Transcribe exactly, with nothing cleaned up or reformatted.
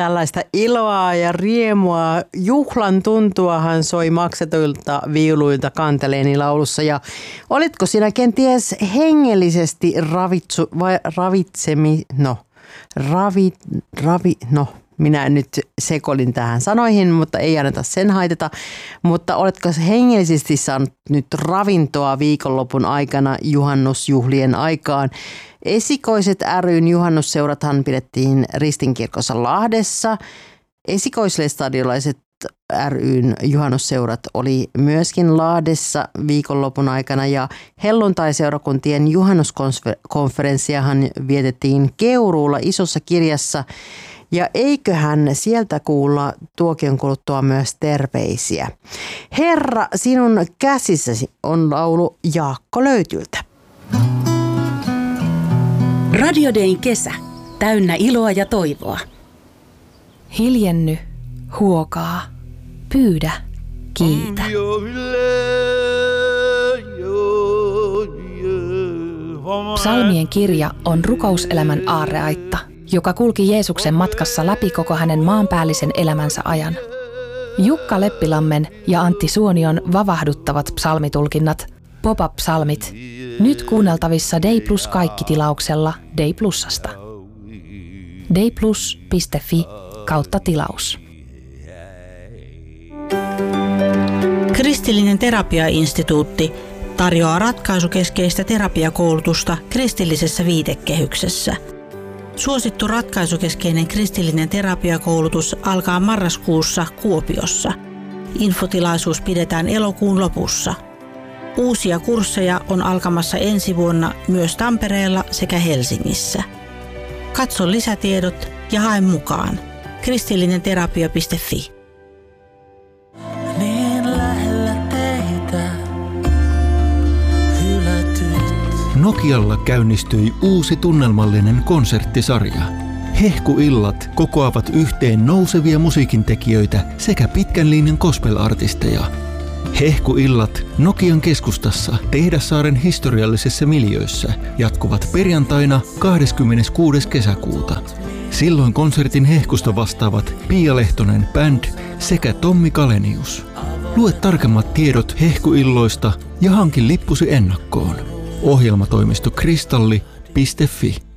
tällaista iloa ja riemua. Juhlan tuntuahan soi maksetuilta viuluilta Kanteleeni laulussa. Ja olitko sinä kenties hengellisesti ravitsu, vai ravitsemi, no, ravi, ravi, no, minä nyt sekolin tähän sanoihin, mutta ei anneta sen haitata. Mutta oletko hengellisesti saanut nyt ravintoa viikonlopun aikana juhannusjuhlien aikaan? Esikoiset ry:n juhannusseurathan pidettiin Ristinkirkossa Lahdessa. Esikoislestadiolaiset ry:n juhannusseurat oli myöskin Lahdessa viikonlopun aikana ja helluntaiseurakuntien juhannuskonferenssiahan vietettiin Keuruulla Isossa Kirjassa. Ja eiköhän sieltä kuulla tuokion kuluttua myös terveisiä. Herra, sinun käsissäsi on laulu Jaakko Löytyltä. Radio Dayn kesä. Täynnä iloa ja toivoa. Hiljenny, huokaa, pyydä, kiitä. Psalmien kirja on rukouselämän aarreaitta, joka kulki Jeesuksen matkassa läpi koko hänen maanpäällisen elämänsä ajan. Jukka Leppilammen ja Antti Suonion vavahduttavat psalmitulkinnat, pop-up-psalmit, nyt kuunneltavissa Day Plus kaikki-tilauksella Day Plusasta. dayplus piste fi kautta tilaus. Kristillinen terapiainstituutti tarjoaa ratkaisukeskeistä terapiakoulutusta kristillisessä viitekehyksessä. Suosittu ratkaisukeskeinen kristillinen terapiakoulutus alkaa marraskuussa Kuopiossa. Infotilaisuus pidetään elokuun lopussa. Uusia kursseja on alkamassa ensi vuonna myös Tampereella sekä Helsingissä. Katso lisätiedot ja hae mukaan. kristillinenterapia piste fi. Nokialla käynnistyi uusi tunnelmallinen konserttisarja. Hehkuillat kokoavat yhteen nousevia musiikintekijöitä sekä pitkän linjan gospel-artisteja. Hehkuillat Nokian keskustassa Tehdassaaren historiallisessa miljöössä jatkuvat perjantaina kahdeskymmeneskuudes kesäkuuta. Silloin konsertin hehkusta vastaavat Pia Lehtonen Band sekä Tommi Kalenius. Lue tarkemmat tiedot hehkuilloista ja hanki lippusi ennakkoon. Ohjelmatoimisto kristalli piste fi.